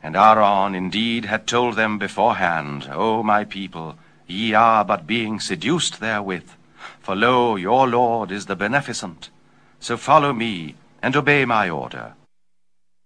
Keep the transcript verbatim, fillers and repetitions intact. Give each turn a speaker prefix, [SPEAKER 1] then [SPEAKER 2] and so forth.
[SPEAKER 1] And Aaron indeed had told them beforehand, O my people, ye are but being seduced therewith. For lo, your Lord is the beneficent. So follow me, and obey my order.